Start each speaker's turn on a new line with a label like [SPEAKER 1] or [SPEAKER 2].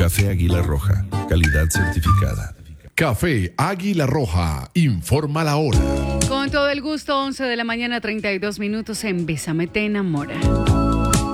[SPEAKER 1] Café Águila Roja, calidad certificada.
[SPEAKER 2] Café Águila Roja, informa la hora.
[SPEAKER 3] Con todo el gusto, 11 de la mañana, 32 minutos en Bésame te enamora.